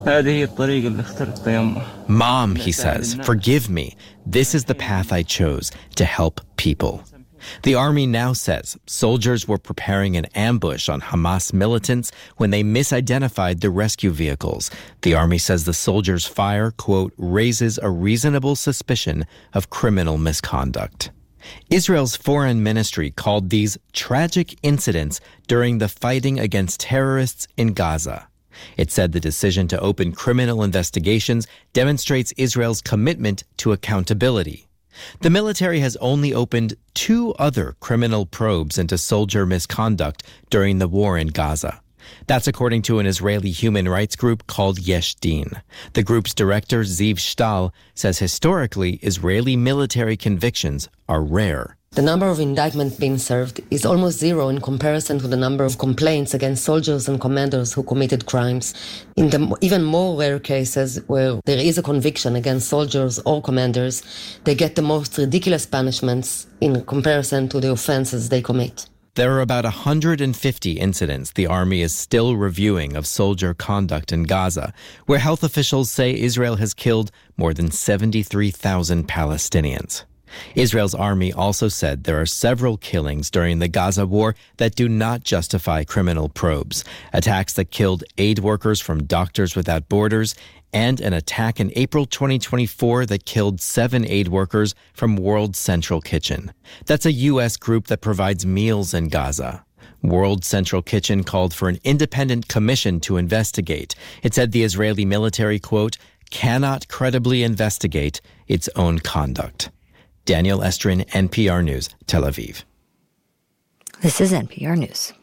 Mom, he says, forgive me. This is the path I chose to help people. The army now says soldiers were preparing an ambush on Hamas militants when they misidentified the rescue vehicles. The army says the soldiers' fire, quote, raises a reasonable suspicion of criminal misconduct. Israel's foreign ministry called these tragic incidents during the fighting against terrorists in Gaza. It said the decision to open criminal investigations demonstrates Israel's commitment to accountability. The military has only opened 2 other criminal probes into soldier misconduct during the war in Gaza. That's according to an Israeli human rights group called Yesh Din. The group's director, Ziv Shtal, says historically Israeli military convictions are rare. The number of indictments being served is almost zero in comparison to the number of complaints against soldiers and commanders who committed crimes. In the even more rare cases where there is a conviction against soldiers or commanders, they get the most ridiculous punishments in comparison to the offenses they commit. There are about 150 incidents the army is still reviewing of soldier conduct in Gaza, where health officials say Israel has killed more than 73,000 Palestinians. Israel's army also said there are several killings during the Gaza war that do not justify criminal probes. Attacks that killed aid workers from Doctors Without Borders and an attack in April 2024 that killed 7 aid workers from World Central Kitchen. That's a U.S. group that provides meals in Gaza. World Central Kitchen called for an independent commission to investigate. It said the Israeli military, quote, cannot credibly investigate its own conduct. Daniel Estrin, NPR News, Tel Aviv. This is NPR News.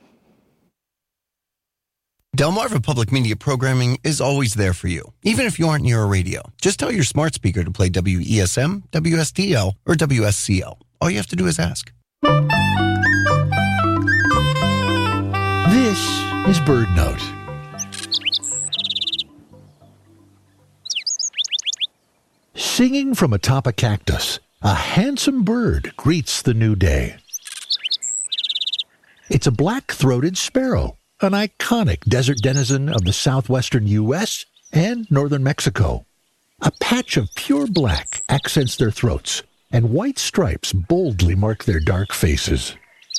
Delmarva Public Media programming is always there for you, even if you aren't near a radio. Just tell your smart speaker to play WESM, WSDL, or WSCL. All you have to do is ask. This is Bird Note. Singing from atop a cactus, a handsome bird greets the new day. It's a black-throated sparrow, an iconic desert denizen of the southwestern U.S. and northern Mexico. A patch of pure black accents their throats, and white stripes boldly mark their dark faces.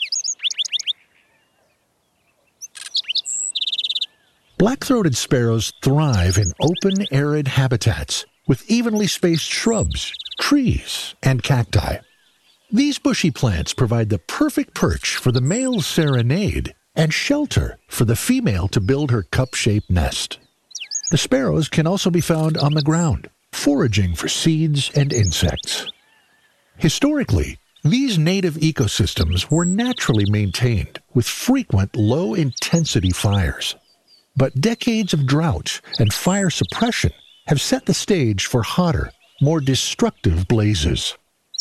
Black-throated sparrows thrive in open, arid habitats with evenly spaced shrubs, trees, and cacti. These bushy plants provide the perfect perch for the male's serenade and shelter for the female to build her cup-shaped nest. The sparrows can also be found on the ground, foraging for seeds and insects. Historically, these native ecosystems were naturally maintained with frequent low-intensity fires. But decades of drought and fire suppression have set the stage for hotter, more destructive blazes.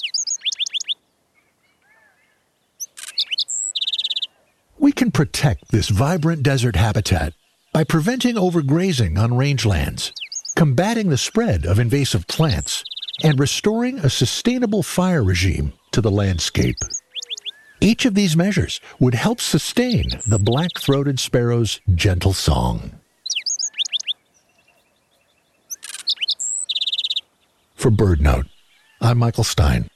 We can protect this vibrant desert habitat by preventing overgrazing on rangelands, combating the spread of invasive plants, and restoring a sustainable fire regime to the landscape. Each of these measures would help sustain the black-throated sparrow's gentle song. For Bird Note, I'm Michael Stein.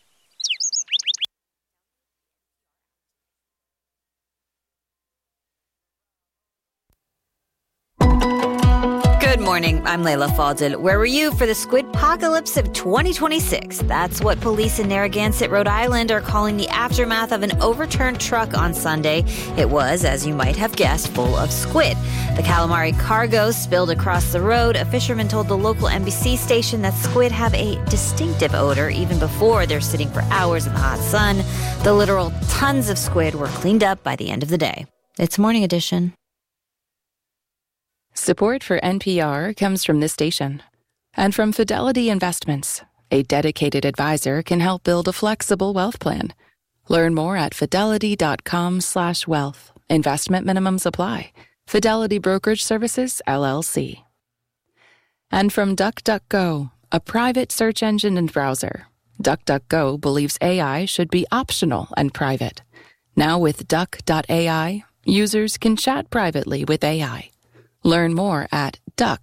Good morning, I'm Layla Fadel. Where were you for the squidpocalypse of 2026? That's what police in Narragansett, Rhode Island are calling the aftermath of an overturned truck on Sunday. It was, as you might have guessed, full of squid. The calamari cargo spilled across the road. A fisherman told the local NBC station that squid have a distinctive odor even before they're sitting for hours in the hot sun. The literal tons of squid were cleaned up by the end of the day. It's Morning Edition. Support for NPR comes from this station and from Fidelity Investments. A dedicated advisor can help build a flexible wealth plan. Learn more at fidelity.com/wealth. Investment minimums apply. Fidelity Brokerage Services, LLC. And from DuckDuckGo, a private search engine and browser. DuckDuckGo believes AI should be optional and private. Now with Duck.ai, users can chat privately with AI. Learn more at duck.ai.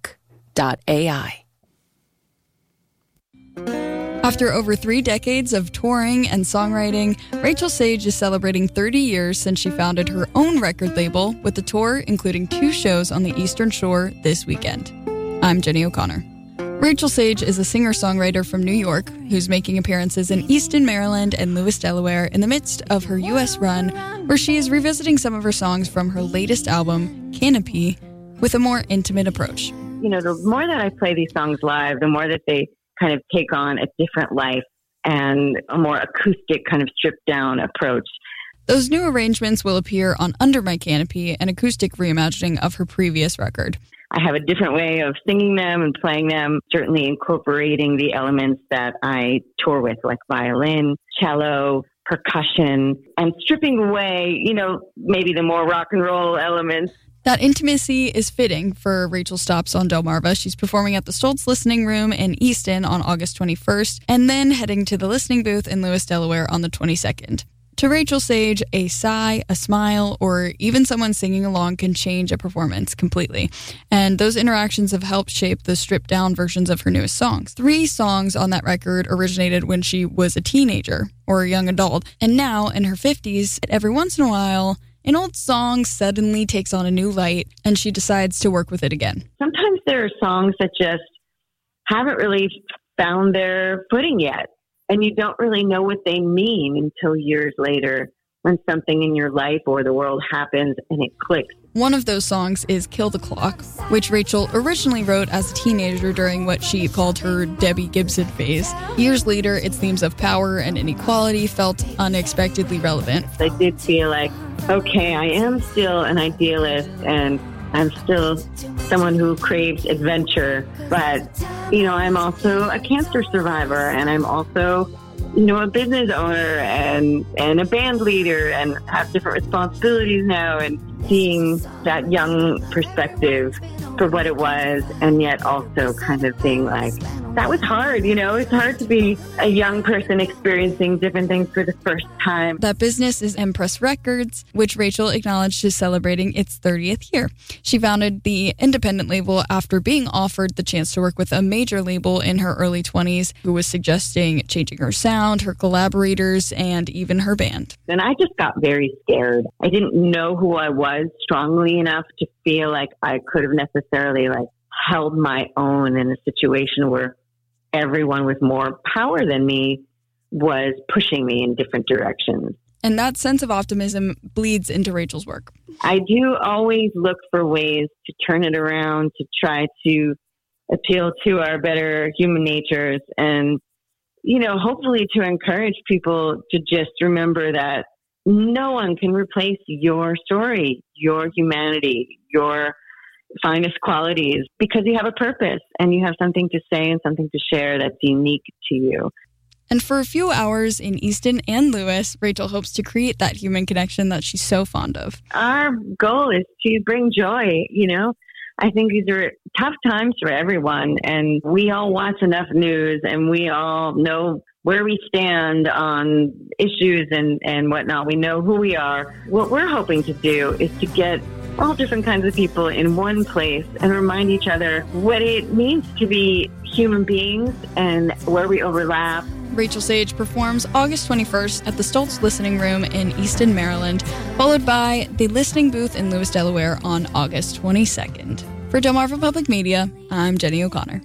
After over 3 decades of touring and songwriting, Rachel Sage is celebrating 30 years since she founded her own record label, with the tour including 2 shows on the Eastern Shore this weekend. I'm Jenny O'Connor. Rachel Sage is a singer-songwriter from New York who's making appearances in Easton, Maryland and Lewis, Delaware in the midst of her U.S. run, where she is revisiting some of her songs from her latest album, Canopy, with a more intimate approach. You know, the more that I play these songs live, the more that they kind of take on a different life and a more acoustic kind of stripped down approach. Those new arrangements will appear on Under My Canopy, an acoustic reimagining of her previous record. I have a different way of singing them and playing them, certainly incorporating the elements that I tour with, like violin, cello, percussion, and stripping away, you know, maybe the more rock and roll elements. That intimacy is fitting for Rachel's stops on Delmarva. She's performing at the Stoltz Listening Room in Easton on August 21st, and then heading to the Listening Booth in Lewis, Delaware on the 22nd. To Rachel Sage, a sigh, a smile, or even someone singing along can change a performance completely. And those interactions have helped shape the stripped-down versions of her newest songs. 3 songs on that record originated when she was a teenager or a young adult, and now, in her 50s, every once in a while, an old song suddenly takes on a new light, and she decides to work with it again. Sometimes there are songs that just haven't really found their footing yet, and you don't really know what they mean until years later when something in your life or the world happens and it clicks. One of those songs is Kill the Clock, which Rachel originally wrote as a teenager during what she called her Debbie Gibson phase. Years later, its themes of power and inequality felt unexpectedly relevant. I did feel like, okay, I am still an idealist and I'm still someone who craves adventure, but, you know, I'm also a cancer survivor, and I'm also, you know, a business owner and a band leader, and have different responsibilities now, and seeing that young perspective for what it was, and yet also kind of being like, that was hard, you know, it's hard to be a young person experiencing different things for the first time. That business is Empress Records, which Rachel acknowledged is celebrating its 30th year. She founded the independent label after being offered the chance to work with a major label in her early 20s, who was suggesting changing her sound, her collaborators, and even her band. And I just got very scared. I didn't know who I was strongly enough to feel like I could have necessarily held my own in a situation where everyone with more power than me was pushing me in different directions. And that sense of optimism bleeds into Rachel's work. I do always look for ways to turn it around, to try to appeal to our better human natures, and, you know, hopefully to encourage people to just remember that no one can replace your story, your humanity, your finest qualities, because you have a purpose and you have something to say and something to share that's unique to you. And for a few hours in Easton and Lewis, Rachel hopes to create that human connection that she's so fond of. Our goal is to bring joy, you know. I think these are tough times for everyone, and we all watch enough news and we all know where we stand on issues and whatnot. We know who we are. What we're hoping to do is to get all different kinds of people in one place and remind each other what it means to be human beings and where we overlap. Rachel Sage performs August 21st at the Stoltz Listening Room in Easton, Maryland, followed by the Listening Booth in Lewis, Delaware on August 22nd. For Delmarva Public Media, I'm Jenny O'Connor.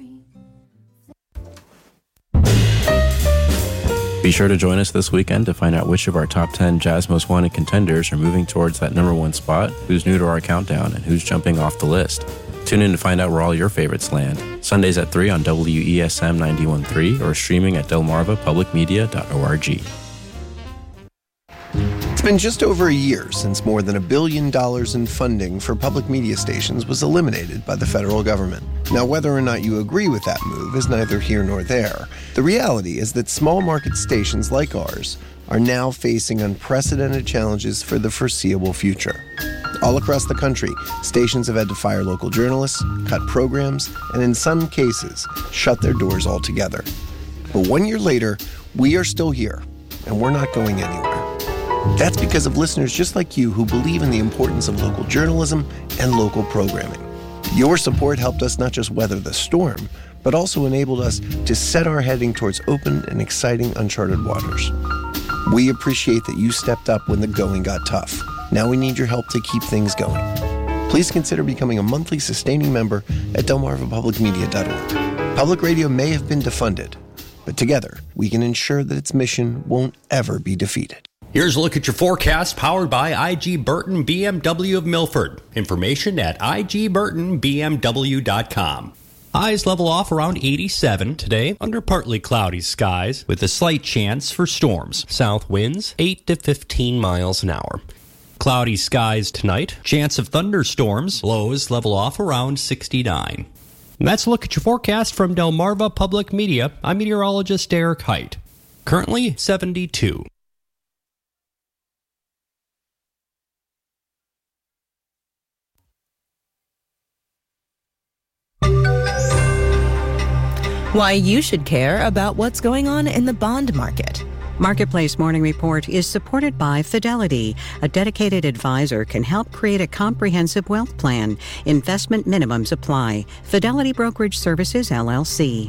Be sure to join us this weekend to find out which of our top 10 Jazz Most Wanted contenders are moving towards that number 1 spot, who's new to our countdown, and who's jumping off the list. Tune in to find out where all your favorites land. Sundays at 3 on WESM 91.3 or streaming at delmarvapublicmedia.org. It's been just over a year since more than $1 billion in funding for public media stations was eliminated by the federal government. Now, whether or not you agree with that move is neither here nor there. The reality is that small market stations like ours are now facing unprecedented challenges for the foreseeable future. All across the country, stations have had to fire local journalists, cut programs, and in some cases, shut their doors altogether. But 1 year later, we are still here, and we're not going anywhere. That's because of listeners just like you who believe in the importance of local journalism and local programming. Your support helped us not just weather the storm, but also enabled us to set our heading towards open and exciting uncharted waters. We appreciate that you stepped up when the going got tough. Now we need your help to keep things going. Please consider becoming a monthly sustaining member at delmarvapublicmedia.org. Public radio may have been defunded, but together we can ensure that its mission won't ever be defeated. Here's a look at your forecast powered by IG Burton BMW of Milford. Information at igburtonbmw.com. Highs level off around 87 today under partly cloudy skies with a slight chance for storms. South winds 8 to 15 miles an hour. Cloudy skies tonight. Chance of thunderstorms. Lows level off around 69. And that's a look at your forecast from Delmarva Public Media. I'm meteorologist Derek Height. Currently 72. Why you should care about what's going on in the bond market. Marketplace Morning Report is supported by Fidelity. A dedicated advisor can help create a comprehensive wealth plan. Investment minimums apply. Fidelity Brokerage Services, LLC.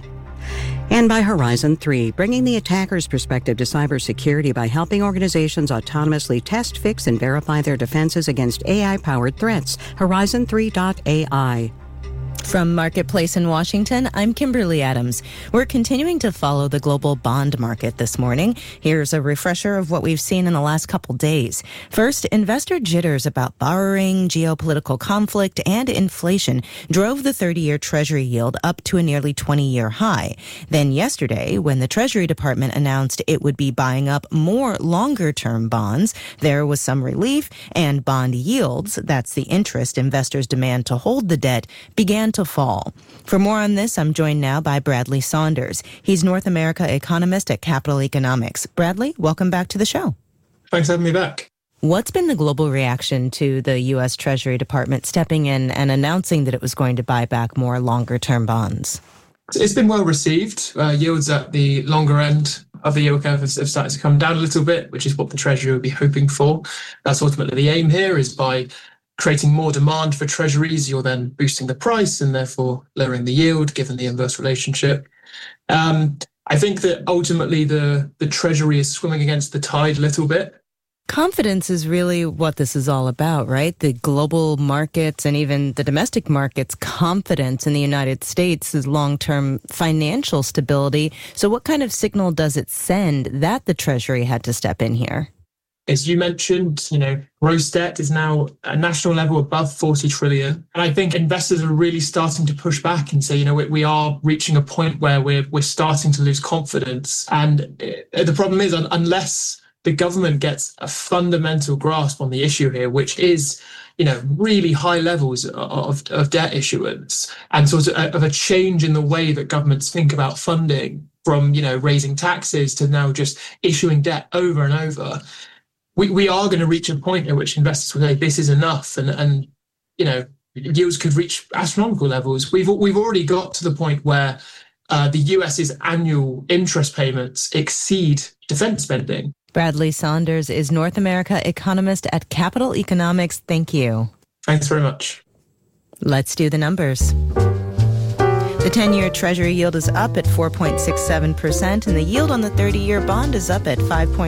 And by Horizon 3, bringing the attacker's perspective to cybersecurity by helping organizations autonomously test, fix, and verify their defenses against AI-powered threats. Horizon3.ai. From Marketplace in Washington, I'm Kimberly Adams. We're continuing to follow the global bond market this morning. Here's a refresher of what we've seen in the last couple days. First, investor jitters about borrowing, geopolitical conflict, and inflation drove the 30-year Treasury yield up to a nearly 20-year high. Then yesterday, when the Treasury Department announced it would be buying up more longer-term bonds, there was some relief, and bond yields, that's the interest investors demand to hold the debt, began to fall. For more on this, I'm joined now by Bradley Saunders. He's North America economist at Capital Economics. Bradley, welcome back to the show. Thanks for having me back. What's been the global reaction to the U.S. Treasury Department stepping in and announcing that it was going to buy back more longer-term bonds? It's been well received. Yields at the longer end of the yield curve have started to come down a little bit, which is what the Treasury would be hoping for. That's ultimately the aim here, is by creating more demand for treasuries, you're then boosting the price and therefore lowering the yield, given the inverse relationship. I think that ultimately the Treasury is swimming against the tide a little bit. Confidence is really what this is all about, right? The global markets and even the domestic markets' confidence in the United States' long-term financial stability. So what kind of signal does it send that the Treasury had to step in here? As you mentioned, gross debt is now at a national level above 40 trillion. And I think investors are really starting to push back and say, we are reaching a point where we're starting to lose confidence. And the problem is, unless the government gets a fundamental grasp on the issue here, which is, really high levels of debt issuance and sort of a change in the way that governments think about funding from, raising taxes to now just issuing debt over and over, we are going to reach a point at which investors will say this is enough, and yields could reach astronomical levels. We've already got to the point where the US's annual interest payments exceed defense spending. Bradley Saunders is North America economist at Capital Economics. Thank you. Thanks very much. Let's do the numbers. The 10-year Treasury yield is up at 4.67%, and the yield on the 30-year bond is up at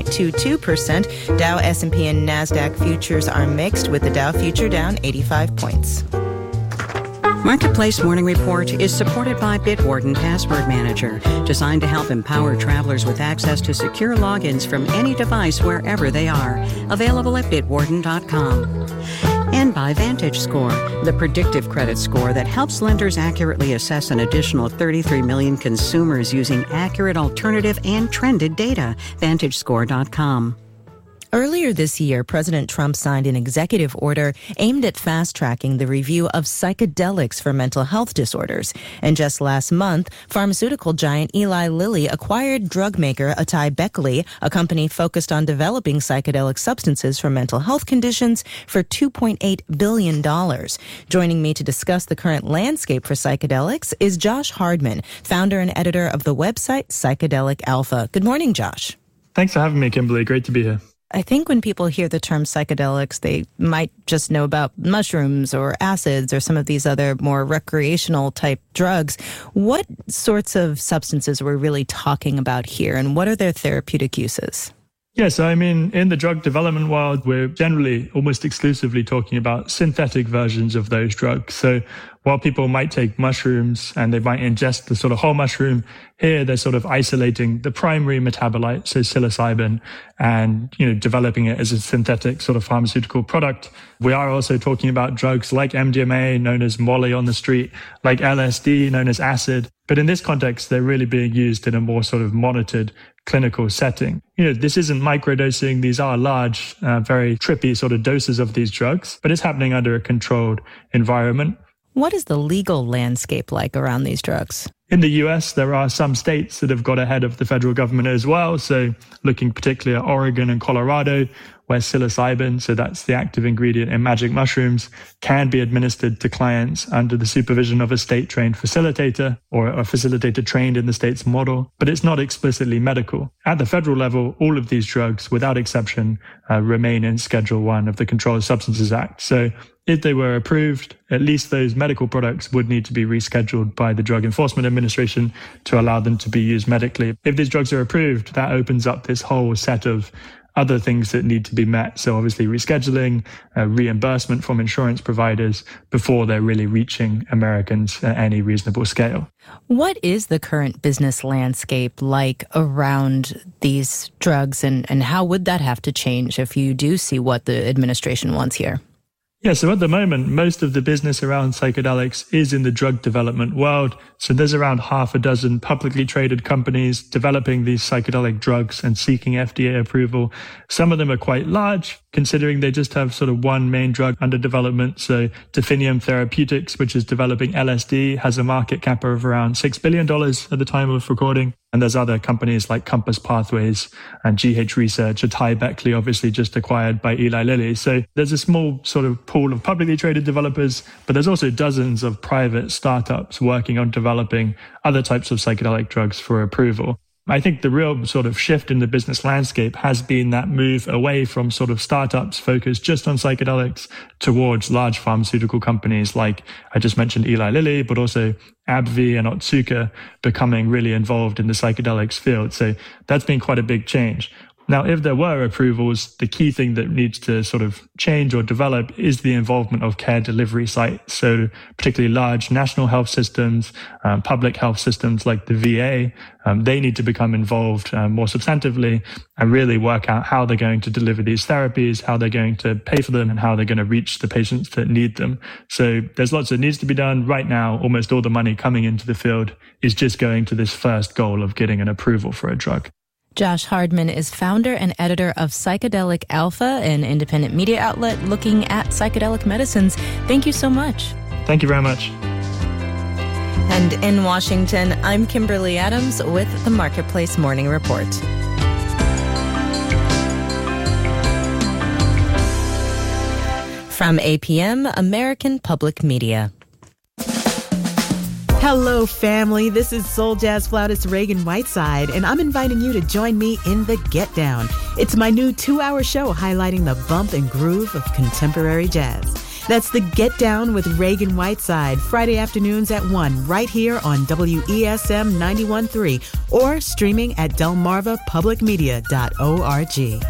5.22%. Dow, S&P, and NASDAQ futures are mixed, with the Dow future down 85 points. Marketplace Morning Report is supported by Bitwarden Password Manager, designed to help empower travelers with access to secure logins from any device wherever they are. Available at bitwarden.com. And by VantageScore, the predictive credit score that helps lenders accurately assess an additional 33 million consumers using accurate alternative and trended data. VantageScore.com. Earlier this year, President Trump signed an executive order aimed at fast-tracking the review of psychedelics for mental health disorders. And just last month, pharmaceutical giant Eli Lilly acquired drug maker AtaiBeckley, a company focused on developing psychedelic substances for mental health conditions, for $2.8 billion. Joining me to discuss the current landscape for psychedelics is Josh Hardman, founder and editor of the website Psychedelic Alpha. Good morning, Josh. Thanks for having me, Kimberly. Great to be here. I think when people hear the term psychedelics, they might just know about mushrooms or acids or some of these other more recreational type drugs. What sorts of substances we're really talking about here, and what are their therapeutic uses? Yes, I mean, in the drug development world, we're generally almost exclusively talking about synthetic versions of those drugs. So while people might take mushrooms and they might ingest the sort of whole mushroom, here they're sort of isolating the primary metabolite, so psilocybin, and, developing it as a synthetic sort of pharmaceutical product. We are also talking about drugs like MDMA, known as Molly on the street, like LSD, known as acid. But in this context, they're really being used in a more sort of monitored clinical setting. This isn't microdosing. These are large, very trippy sort of doses of these drugs, but it's happening under a controlled environment. What is the legal landscape like around these drugs? In the US, there are some states that have got ahead of the federal government as well. So looking particularly at Oregon and Colorado, where psilocybin, so that's the active ingredient in magic mushrooms, can be administered to clients under the supervision of a state-trained facilitator or a facilitator trained in the state's model, but it's not explicitly medical. At the federal level, all of these drugs, without exception, remain in Schedule 1 of the Controlled Substances Act. So if they were approved, at least those medical products would need to be rescheduled by the Drug Enforcement Administration to allow them to be used medically. If these drugs are approved, that opens up this whole set of other things that need to be met. So obviously rescheduling, reimbursement from insurance providers before they're really reaching Americans at any reasonable scale. What is the current business landscape like around these drugs, and how would that have to change if you do see what the administration wants here? Yeah, so at the moment, most of the business around psychedelics is in the drug development world. So there's around half a dozen publicly traded companies developing these psychedelic drugs and seeking FDA approval. Some of them are quite large, considering they just have sort of one main drug under development. So Definium Therapeutics, which is developing LSD, has a market cap of around $6 billion at the time of recording. And there's other companies like Compass Pathways and GH Research, Atai Beckley, obviously just acquired by Eli Lilly. So there's a small sort of pool of publicly traded developers, but there's also dozens of private startups working on developing other types of psychedelic drugs for approval. I think the real sort of shift in the business landscape has been that move away from sort of startups focused just on psychedelics towards large pharmaceutical companies like I just mentioned Eli Lilly, but also AbbVie and Otsuka becoming really involved in the psychedelics field. So that's been quite a big change. Now, if there were approvals, the key thing that needs to sort of change or develop is the involvement of care delivery sites. So particularly large national health systems, public health systems like the VA, they need to become involved more substantively and really work out how they're going to deliver these therapies, how they're going to pay for them, and how they're going to reach the patients that need them. So there's lots that needs to be done. Right now, almost all the money coming into the field is just going to this first goal of getting an approval for a drug. Josh Hardman is founder and editor of Psychedelic Alpha, an independent media outlet looking at psychedelic medicines. Thank you so much. Thank you very much. And in Washington, I'm Kimberly Adams with the Marketplace Morning Report. From APM, American Public Media. Hello, family. This is soul jazz flautist Reagan Whiteside, and I'm inviting you to join me in The Get Down. It's my new 2-hour show highlighting the bump and groove of contemporary jazz. That's The Get Down with Reagan Whiteside, Friday afternoons at 1, right here on WESM 91.3, or streaming at delmarvapublicmedia.org.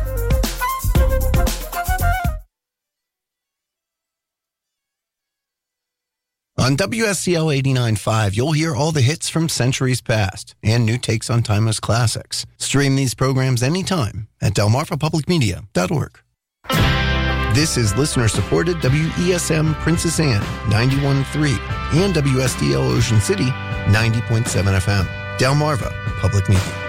On WSCL 89.5, you'll hear all the hits from centuries past and new takes on timeless classics. Stream these programs anytime at delmarvapublicmedia.org. This is listener-supported WESM Princess Anne 91.3 and WSDL Ocean City 90.7 FM. Delmarva Public Media.